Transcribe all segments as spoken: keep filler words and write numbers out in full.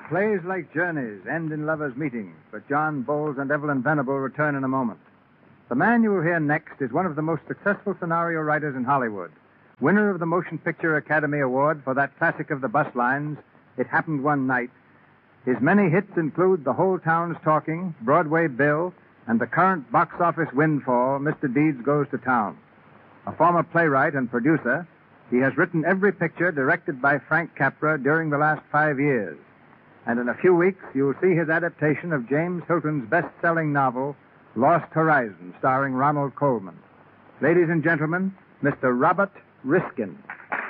Plays like journeys end in lovers' meetings, but John Bowles and Evelyn Venable return in a moment. The man you will hear next is one of the most successful scenario writers in Hollywood, winner of the Motion Picture Academy Award for that classic of the bus lines, It Happened One Night. His many hits include The Whole Town's Talking, Broadway Bill, and the current box office windfall, Mister Deeds Goes to Town. A former playwright and producer, he has written every picture directed by Frank Capra during the last five years. And in a few weeks, you'll see his adaptation of James Hilton's best-selling novel, Lost Horizon, starring Ronald Colman. Ladies and gentlemen, Mister Robert Riskin.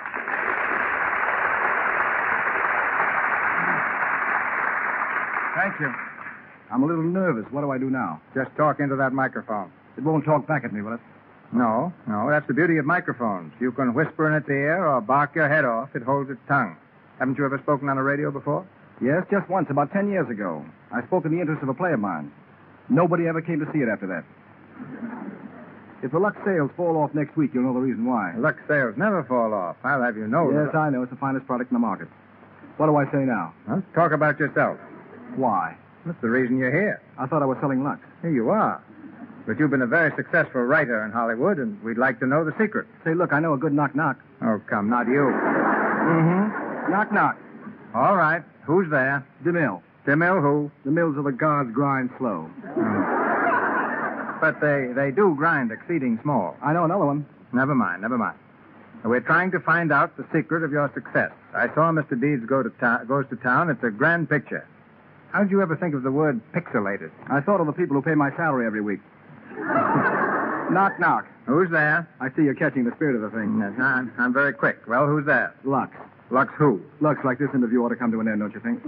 Thank you. I'm a little nervous. What do I do now? Just talk into that microphone. It won't talk back at me, will it? No, no, that's the beauty of microphones. You can whisper in its ear or bark your head off. It holds its tongue. Haven't you ever spoken on the radio before? Yes, just once, about ten years ago. I spoke in the interest of a play of mine. Nobody ever came to see it after that. If the Lux sales fall off next week, you'll know the reason why. Lux sales never fall off. I'll have you know Yes, that. I know. It's the finest product in the market. What do I say now? Huh? Talk about yourself. Why? That's the reason you're here. I thought I was selling Lux. Here you are. But you've been a very successful writer in Hollywood, and we'd like to know the secret. Say, look, I know a good knock-knock. Oh, come, not you. Mm-hmm. Knock-knock. All right. Who's there? DeMille. DeMille who? The mills of the gods grind slow. But they, they do grind exceeding small. I know another one. Never mind, never mind. We're trying to find out the secret of your success. I saw Mister Deeds Go to ta- Goes to Town. It's a grand picture. How did you ever think of the word pixelated? I thought of the people who pay my salary every week. Knock, knock. Who's there? I see you're catching the spirit of the thing. Yes, I'm, I'm very quick. Well, who's there? Lux. Lux who? Looks like this interview ought to come to an end, don't you think?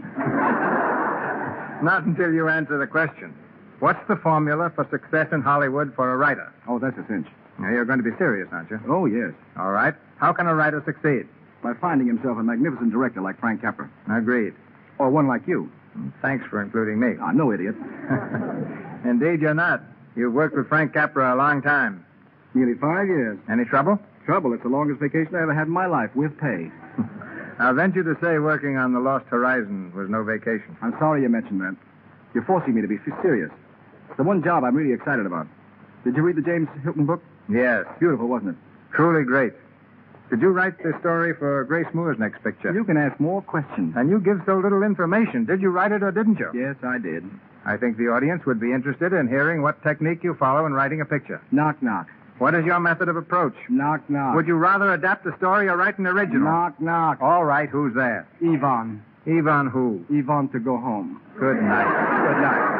Not until you answer the question. What's the formula for success in Hollywood for a writer? Oh, that's a cinch. Now, you're going to be serious, aren't you? Oh, yes. All right. How can a writer succeed? By finding himself a magnificent director like Frank Capra. Agreed. Or one like you. Thanks for including me. Ah, no idiot. Indeed, you're not. You've worked with Frank Capra a long time. Nearly five years. Any trouble? Trouble. It's the longest vacation I ever had in my life, with pay. I'll venture to say working on The Lost Horizon was no vacation. I'm sorry you mentioned that. You're forcing me to be serious. It's the one job I'm really excited about. Did you read the James Hilton book? Yes. Beautiful, wasn't it? Truly great. Did you write the story for Grace Moore's next picture? You can ask more questions. And you give so little information. Did you write it or didn't you? Yes, I did. I think the audience would be interested in hearing what technique you follow in writing a picture. Knock, knock. What is your method of approach? Knock, knock. Would you rather adapt the story or write an original? Knock, knock. All right, who's there? Yvonne. Yvonne who? Yvonne to go home. Good night. Good night.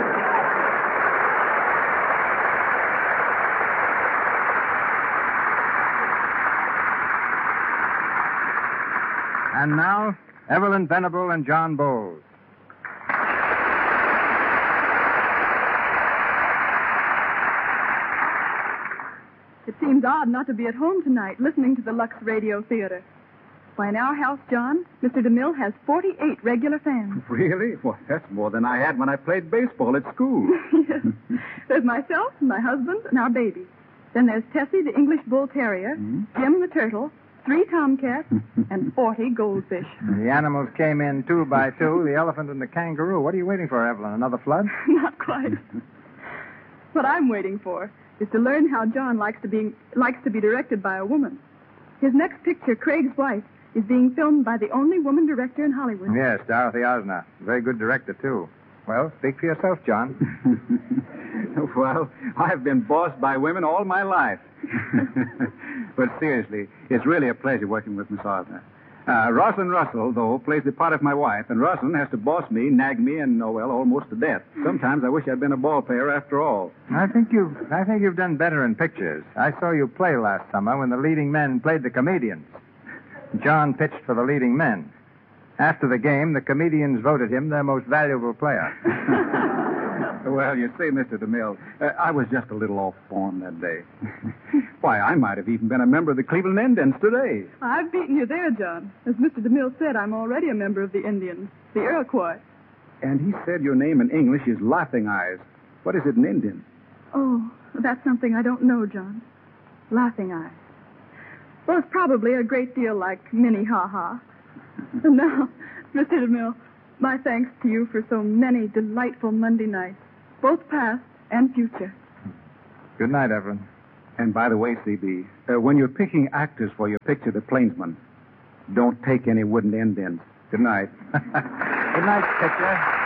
And now, Evelyn Venable and John Bowles. It seems odd not to be at home tonight listening to the Lux Radio Theater. Why, in our house, John, Mister DeMille has forty-eight regular fans. Really? Well, that's more than I had when I played baseball at school. Yes. There's myself, my husband, and our baby. Then there's Tessie, the English Bull Terrier, Hmm? Jim the Turtle, three tomcats, and forty goldfish. The animals came in two by two, the elephant and the kangaroo. What are you waiting for, Evelyn? Another flood? Not quite. What I'm waiting for is to learn how John likes to be likes to be directed by a woman. His next picture, Craig's Wife, is being filmed by the only woman director in Hollywood. Yes, Dorothy Osner. Very good director, too. Well, speak for yourself, John. Well, I've been bossed by women all my life. But seriously, it's really a pleasure working with Miss Osner. Uh, Rosalind Russell, though, plays the part of my wife, and Rosalind has to boss me, nag me, and, oh, well, almost to death. Sometimes I wish I'd been a ball player after all. I think you've I think you've done better in pictures. I saw you play last summer when the leading men played the comedians. John pitched for the leading men. After the game, the comedians voted him their most valuable player. Well, you see, Mister DeMille, uh, I was just a little off form that day. Why, I might have even been a member of the Cleveland Indians today. I've beaten you there, John. As Mister DeMille said, I'm already a member of the Indians, the Iroquois. And he said your name in English is Laughing Eyes. What is it in Indian? Oh, that's something I don't know, John. Laughing Eyes. Well, it's probably a great deal like Minnie Ha Ha. And now, Mister DeMille, My thanks to you for so many delightful Monday nights, both past and future. Good night, Evelyn. And by the way, C B, uh, when you're picking actors for your picture, The Plainsman, don't take any wooden end ends. Good night. Good night, picture.